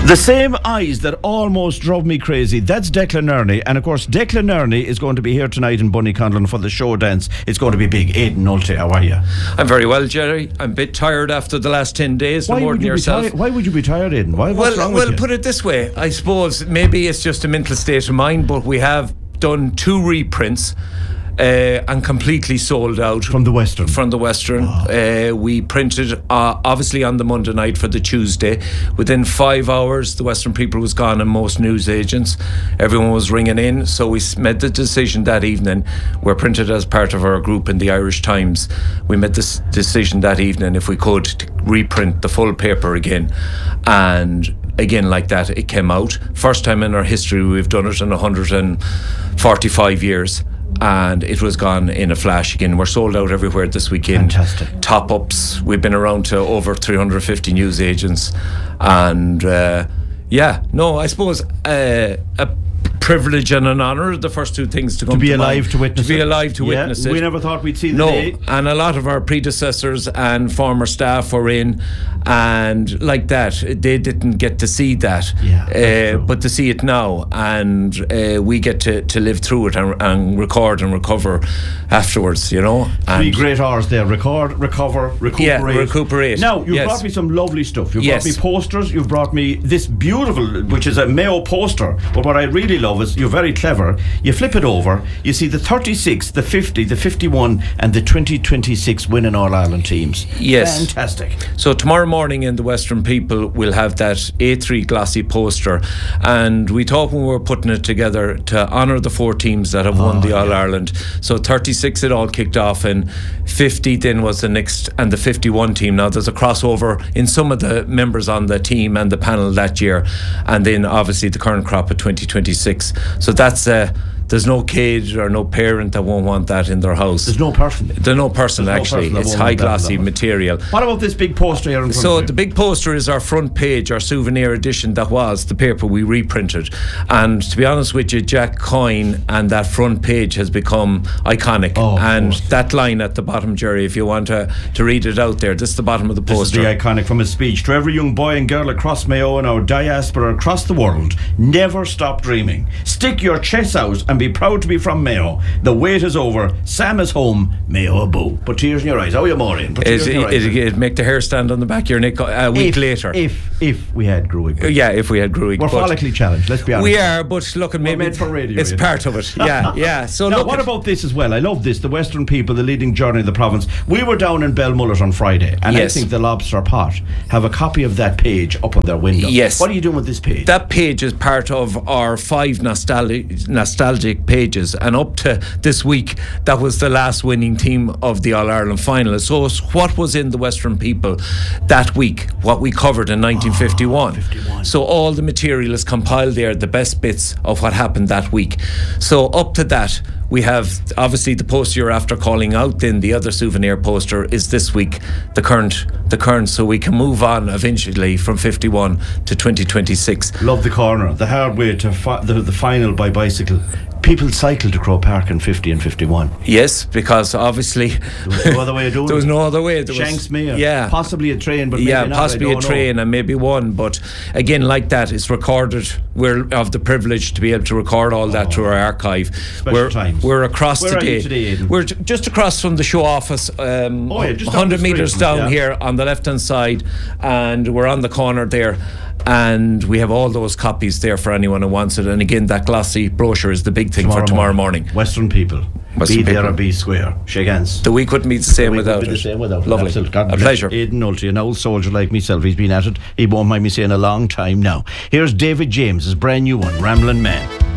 The same eyes that almost drove me crazy. That's Declan Ernie. And of course, Declan Ernie is going to be here tonight in Bunnyconlon for the show dance. It's going to be big. Aidan Nolte, how are you? I'm very well, Jerry. I'm a bit tired after the last 10 days. Why would you be tired, Aidan? What's wrong with you? Well, put it this way. I suppose maybe it's just a mental state of mind, but we have done 2 reprints. And completely sold out from the Western. Wow. We printed obviously on the Monday night for the Tuesday. Within 5 hours, the Western People was gone, and most newsagents, everyone was ringing in. So we made the decision that evening. We're printed as part of our group in the Irish Times. We made this decision that evening, if we could, to reprint the full paper again. And again, like that, it came out. First time in our history we've done it in 145 years. And it was gone in a flash again. We're sold out everywhere this weekend. Fantastic. Top-ups. We've been around to over 350 newsagents. And I suppose a privilege and an honour, the first 2 things to come to be alive to witness it. To be alive to witness it. We never thought we'd see the day. And a lot of our predecessors and former staff were in, and like that, they didn't get to see that. But to see it now, and we get to live through it and record and recover afterwards, you know. 3 great hours there. Record, recover, recuperate. Yeah, recuperate. Now, you've brought me some lovely stuff. You've brought me posters. You've brought me this beautiful, which is a Mayo poster. But what I really love is you're very clever. You flip it over, you see the 36, the 50, the 51 and the 2026 winning All-Ireland teams. Yes. Fantastic. So tomorrow morning in the Western People we'll have that A3 glossy poster, and we thought when we were putting it together to honour the 4 teams that have won the All-Ireland. So 36 it all kicked off, and 50 then was the next, and the 51 team. Now there's a crossover in some of the members on the team and the panel that year, and then obviously the current crop of 2026. So that's there's no kid or no parent that won't want that in their house. There's no person. It's high glossy material. What about this big poster here in front of you? So the big poster is our front page, our souvenir edition. That was the paper we reprinted, and to be honest with you, Jack Coyne and that front page has become iconic. And that line at the bottom, Jerry, if you want to read it out there, this is the bottom of the poster. This is the iconic from his speech. To every young boy and girl across Mayo and our diaspora across the world, never stop dreaming. Stick your chest out and be proud to be from Mayo. The wait is over. Sam is home. Mayo a boo. Put tears in your eyes. How are you, Maureen? It'd make the hair stand on the back of your neck a week later. If we had Gruig. Yeah, if we had Gruig. We're follically challenged, let's be honest. We are, but look, maybe meant for radio, it's part of it. Yeah. So now, what about this as well? I love this. The Western People, the leading journey of the province. We were down in Belmullet on Friday, and I think the Lobster Pot have a copy of that page up on their window. Yes. What are you doing with this page? That page is part of our 5 nostalgic pages, and up to this week, that was the last winning team of the All-Ireland final. So what was in the Western People that week, what we covered in 1951. 51. So all the material is compiled there, the best bits of what happened that week. So up to that, we have obviously the poster you're after calling out. Then the other souvenir poster is this week, the current, so we can move on eventually from 51 to 2026. Love the corner, the hard way to the final by bicycle. People cycled to Croke Park in 50 and 51. Yes, because obviously there was no other way of doing it. There was no other way. Shanksmere. Possibly a train, but maybe not. Possibly a train and maybe one. But again, like that, it's recorded. We're of the privilege to be able to record all that through our archive. We're across Where today. Are you today, Aidan? We're just across from the show office, 100 metres down here on the left hand side, and we're on the corner there. And we have all those copies there for anyone who wants it. And again, that glossy brochure is the big thing for tomorrow morning. Western People. Be there or be square. Shake hands. The week wouldn't be the same without it. Lovely. A pleasure. Aidan Nolte, an old soldier like myself. He's been at it, he won't mind me saying, a long time now. Here's David James' brand new one, Ramblin' Man.